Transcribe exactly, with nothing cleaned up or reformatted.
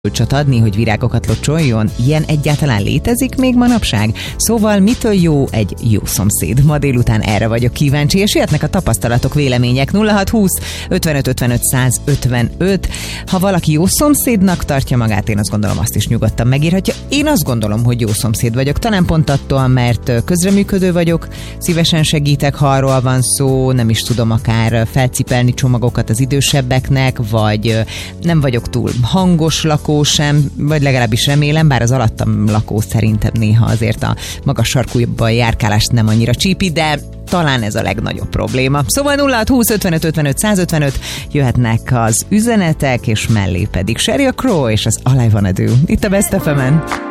csat adni, hogy virágokat locsoljon? Ilyen egyáltalán létezik még manapság? Szóval mitől jó egy jó szomszéd? Ma délután erre vagyok kíváncsi, és jöhetnek a tapasztalatok, vélemények. nulla hat húsz ötvenöt ötvenöt száz ötvenöt. Ha valaki jó szomszédnak tartja magát, én azt gondolom, azt is nyugodtan megírhatja. Én azt gondolom, hogy jó szomszéd vagyok. Talán pont attól, mert közreműködő vagyok, szívesen segítek, ha arról van szó, nem is tudom akár felcipelni csomagokat az idősebbeknek, vagy nem vagyok túl hangos lakó sem, vagy legalábbis remélem, bár az alattam lakó szerintem néha azért a magas sarkújban járkálást nem annyira csípi, de talán ez a legnagyobb probléma. Szóval nulla hat húsz ötvenöt ötvenöt száz ötvenöt jöhetnek az üzenetek, és mellé pedig Sheryl Crow és az All I Wanna Do. Itt a Best ef emen.